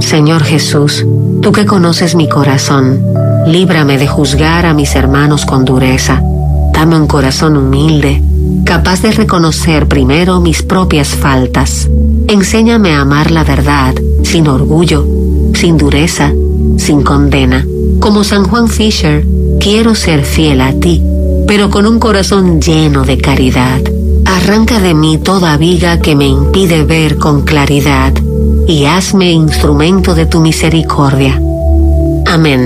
Señor Jesús, tú que conoces mi corazón, líbrame de juzgar a mis hermanos con dureza. Dame un corazón humilde, capaz de reconocer primero mis propias faltas. Enséñame a amar la verdad, sin orgullo, sin dureza, sin condena. Como San Juan Fisher, quiero ser fiel a ti, pero con un corazón lleno de caridad. Arranca de mí toda viga que me impide ver con claridad, y hazme instrumento de tu misericordia. Amén.